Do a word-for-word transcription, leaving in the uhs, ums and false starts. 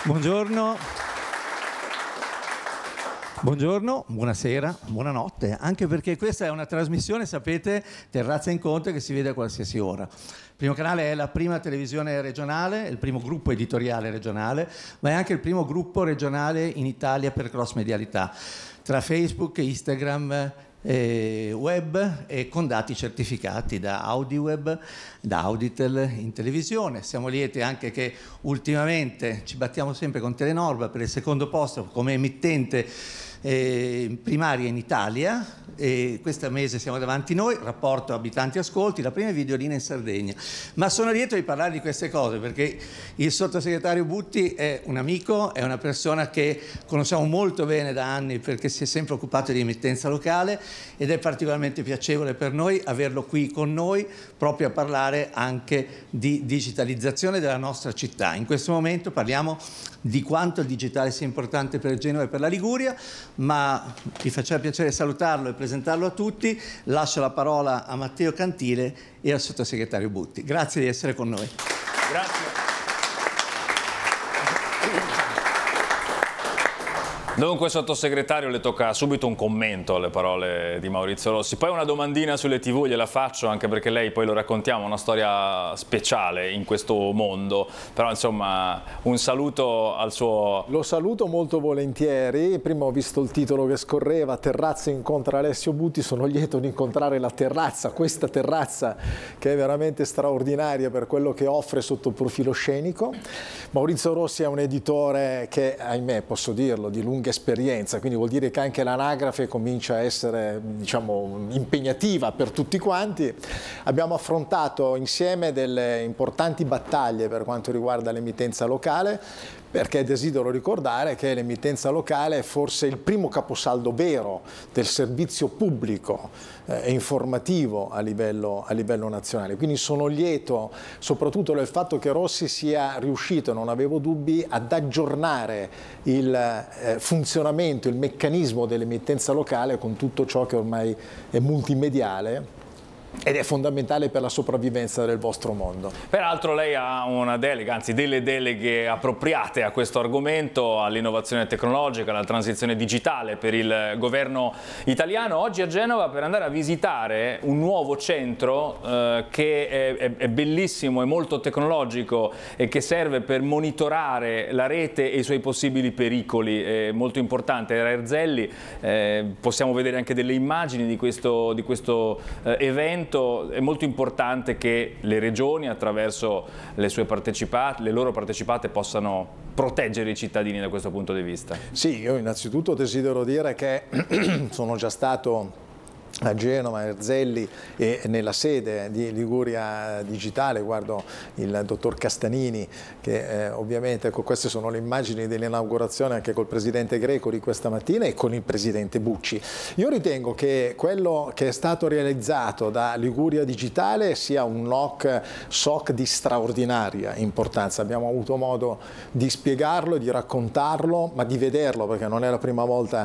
Buongiorno. Buongiorno, buonasera, buonanotte, anche perché questa è una trasmissione, sapete, Terrazza Incontri, che si vede a qualsiasi ora. Il Primo Canale è la prima televisione regionale, il primo gruppo editoriale regionale, ma è anche il primo gruppo regionale in Italia per cross-medialità, tra Facebook, Instagram, eh, web e con dati certificati da AudiWeb, da Auditel in televisione. Siamo lieti anche che ultimamente ci battiamo sempre con Telenorba per il secondo posto come emittente Eh, primaria in Italia, e questo mese siamo davanti noi, rapporto abitanti ascolti, la prima videolina in Sardegna. Ma sono lieto di parlare di queste cose perché il sottosegretario Butti è un amico, è una persona che conosciamo molto bene da anni perché si è sempre occupato di emittenza locale ed è particolarmente piacevole per noi averlo qui con noi proprio a parlare anche di digitalizzazione della nostra città. In questo momento parliamo di quanto il digitale sia importante per Genova e per la Liguria, ma mi faceva piacere salutarlo e presentarlo a tutti. Lascio la parola a Matteo Cantile e al sottosegretario Butti. Grazie di essere con noi. Grazie. Dunque, sottosegretario, le tocca subito un commento alle parole di Maurizio Rossi, poi una domandina sulle tivù gliela faccio, anche perché lei, poi lo raccontiamo, una storia speciale in questo mondo, però insomma un saluto al suo... Lo saluto molto volentieri. Prima ho visto il titolo che scorreva, Terrazza incontra Alessio Butti, sono lieto di incontrare la terrazza, questa terrazza che è veramente straordinaria per quello che offre sotto il profilo scenico. Maurizio Rossi è un editore che, ahimè, posso dirlo, di lunga esperienza, quindi vuol dire che anche l'anagrafe comincia a essere, diciamo, impegnativa per tutti quanti. Abbiamo affrontato insieme delle importanti battaglie per quanto riguarda l'emittenza locale, perché desidero ricordare che l'emittenza locale è forse il primo caposaldo vero del servizio pubblico e eh, informativo a livello, a livello nazionale. Quindi sono lieto soprattutto del fatto che Rossi sia riuscito, non avevo dubbi, ad aggiornare il eh, funzionamento, il meccanismo dell'emittenza locale con tutto ciò che ormai è multimediale ed è fondamentale per la sopravvivenza del vostro mondo. Peraltro lei ha una delega, anzi delle deleghe appropriate a questo argomento, all'innovazione tecnologica, alla transizione digitale per il governo italiano. Oggi a Genova per andare a visitare un nuovo centro eh, che è, è, è bellissimo, è molto tecnologico e che serve per monitorare la rete e i suoi possibili pericoli. È molto importante, era Erzelli, eh, possiamo vedere anche delle immagini di questo, di questo eh, evento. È molto importante che le regioni, attraverso le sue partecipate, le loro partecipate, possano proteggere i cittadini da questo punto di vista. Sì, io innanzitutto desidero dire che sono già stato a Genova, Erzelli e nella sede di Liguria Digitale, guardo il dottor Castanini che eh, ovviamente, ecco, queste sono le immagini dell'inaugurazione anche col presidente Greco di questa mattina e con il presidente Bucci. Io ritengo che quello che è stato realizzato da Liguria Digitale sia un N O C S O C di straordinaria importanza. Abbiamo avuto modo di spiegarlo, di raccontarlo, ma di vederlo, perché non è la prima volta